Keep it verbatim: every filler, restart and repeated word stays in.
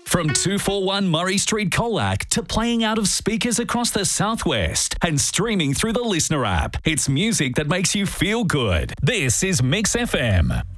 From two forty-one Murray Street, Colac to playing out of speakers across the southwest and streaming through the Listener app. It's music that makes you feel good. This is Mix F M.